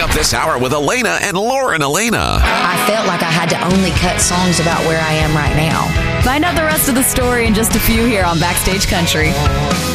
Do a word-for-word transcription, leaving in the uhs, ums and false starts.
up this hour with Elena and Lauren Elena. I felt like I had to only cut songs about where I am right now. Find out the rest of the story in just a few here on Backstage Country.